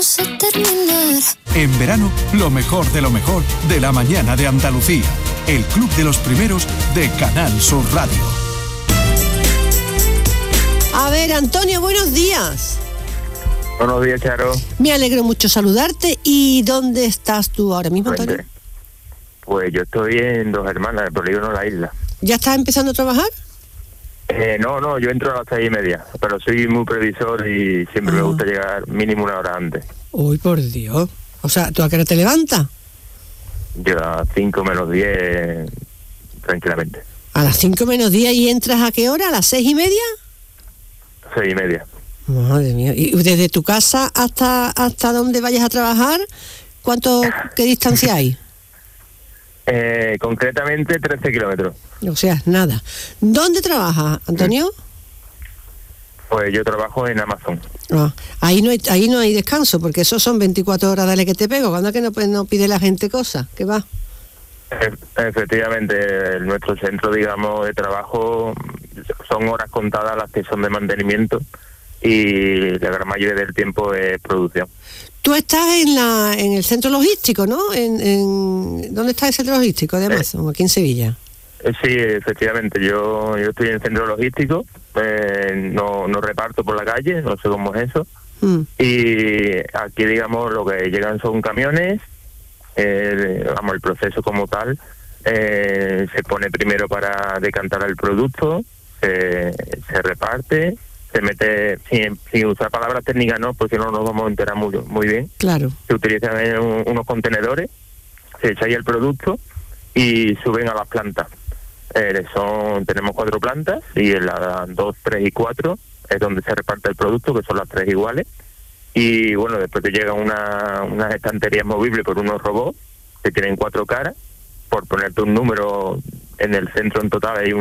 En verano, lo mejor de la mañana de Andalucía. El Club de los Primeros de Canal Sur Radio. A ver, Antonio, buenos días. Buenos días, Charo. Me alegro mucho saludarte. ¿Y dónde estás tú ahora mismo, Antonio? Pues yo estoy en Dos Hermanas, en Polígono La Isla. ¿Ya estás empezando a trabajar? No, yo entro a las 6:30, pero soy muy previsor y siempre me gusta llegar mínimo una hora antes. Uy, por Dios. O sea, ¿tú a qué hora te levantas? Yo a las 5 menos 10, tranquilamente. ¿A las 5 menos 10 y entras a qué hora? ¿A las 6:30? 6:30. Madre mía. ¿Y desde tu casa hasta donde vayas a trabajar, qué distancia hay? Concretamente 13 kilómetros. O sea, nada. ¿Dónde trabajas, Antonio? Pues yo trabajo en Amazon. Ahí no hay descanso, porque eso son 24 horas, dale que te pego. ¿Cuándo que no pide la gente cosas? ¿Qué va? Efectivamente, nuestro centro, digamos, de trabajo son horas contadas las que son de mantenimiento y la gran mayoría del tiempo es producción. Tú estás en el centro logístico, ¿no? ¿Dónde está el centro logístico de Amazon? Aquí en Sevilla. Sí, efectivamente, yo estoy en el centro logístico, no reparto por la calle, no sé cómo es eso. Y aquí, digamos, lo que llegan son camiones, el proceso como tal, se pone primero para decantar el producto, se reparte, se mete, sin usar palabras técnicas, no, porque no nos vamos a enterar muy bien. Claro. Se utilizan unos contenedores, se echa ahí el producto y suben a las plantas. Tenemos 4 plantas y en las 2, 3 y 4 es donde se reparte el producto, que son las 3 iguales. Y bueno, después te llegan unas estanterías movibles por unos robots que tienen 4 caras. Por ponerte un número, en el centro en total hay una